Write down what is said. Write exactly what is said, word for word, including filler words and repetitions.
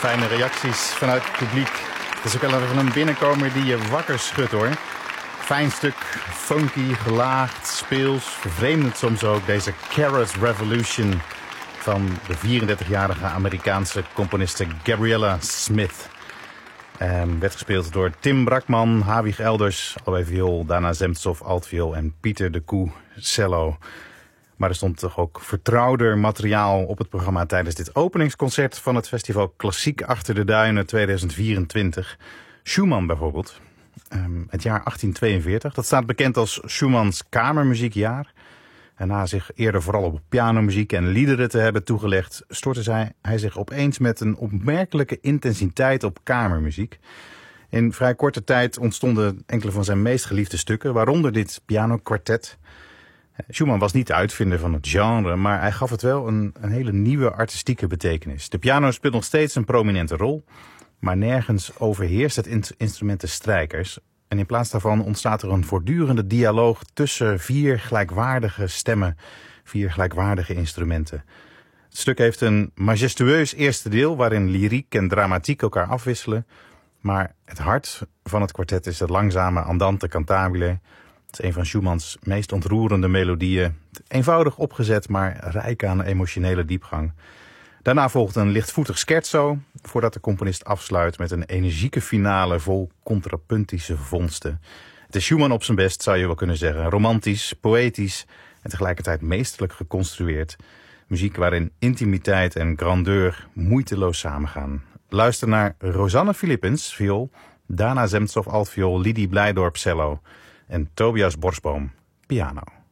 fijne reacties vanuit het publiek. Het is ook wel even een binnenkomer die je wakker schudt, hoor. Fijn stuk, funky, gelaagd, speels, vervreemdend soms ook. Deze Carrot Revolution van de vierendertigjarige Amerikaanse componiste Gabriella Smith. Um, werd gespeeld door Tim Brakman, Hawig Elders, allebei viool, Dana Zemtsov, altviool en Pieter de Koe, cello. Maar er stond toch ook vertrouwder materiaal op het programma tijdens dit openingsconcert van het festival Klassiek Achter de Duinen tweeduizend vierentwintig. Schumann bijvoorbeeld, um, het jaar achttien tweeënveertig. Dat staat bekend als Schumanns kamermuziekjaar. En na zich eerder vooral op pianomuziek en liederen te hebben toegelegd, stortte zij, hij zich opeens met een opmerkelijke intensiteit op kamermuziek. In vrij korte tijd ontstonden enkele van zijn meest geliefde stukken, waaronder dit pianokwartet. Schumann was niet de uitvinder van het genre, maar hij gaf het wel een, een hele nieuwe artistieke betekenis. De piano speelt nog steeds een prominente rol, maar nergens overheerst het in- instrument de strijkers. En in plaats daarvan ontstaat er een voortdurende dialoog tussen vier gelijkwaardige stemmen, vier gelijkwaardige instrumenten. Het stuk heeft een majestueus eerste deel waarin lyriek en dramatiek elkaar afwisselen. Maar het hart van het kwartet is het langzame andante cantabile. Het is een van Schumanns meest ontroerende melodieën. Eenvoudig opgezet, maar rijk aan emotionele diepgang. Daarna volgt een lichtvoetig scherzo, voordat de componist afsluit met een energieke finale vol contrapuntische vondsten. Het is Schumann op zijn best, zou je wel kunnen zeggen. Romantisch, poëtisch en tegelijkertijd meesterlijk geconstrueerd. Muziek waarin intimiteit en grandeur moeiteloos samengaan. Luister naar Rosanne Philippens, viool, Dana Zemtsov, altviool, Lidie Blijdorp, cello en Tobias Borsboom, piano.